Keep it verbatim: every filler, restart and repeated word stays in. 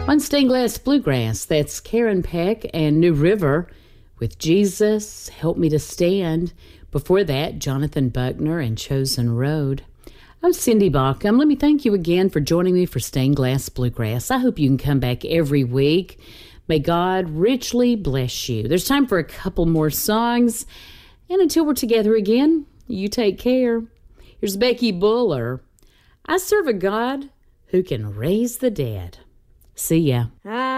On Stained Glass Bluegrass, that's Karen Peck and New River with Jesus, Help Me to Stand. Before that, Jonathan Buckner and Chosen Road. I'm Cindy Baucom. Let me thank you again for joining me for Stained Glass Bluegrass. I hope you can come back every week. May God richly bless you. There's time for a couple more songs. And until we're together again, you take care. Here's Becky Buller. I serve a God who can raise the dead. See ya.